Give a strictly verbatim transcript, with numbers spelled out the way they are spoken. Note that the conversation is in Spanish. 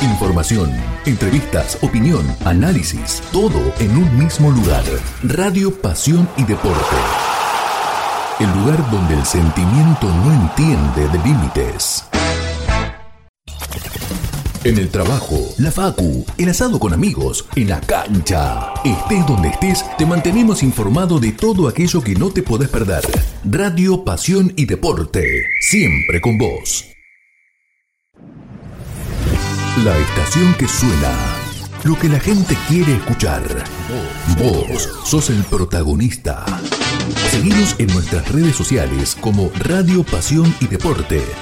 Información, entrevistas, opinión, análisis, todo en un mismo lugar. Radio Pasión y Deporte. El lugar donde el sentimiento no entiende de límites. En el trabajo, la facu, el asado con amigos, en la cancha. Estés donde estés, te mantenemos informado de todo aquello que no te podés perder. Radio Pasión y Deporte, siempre con vos. La estación que suena, lo que la gente quiere escuchar. Vos sos el protagonista. Seguinos en nuestras redes sociales como Radio Pasión y Deporte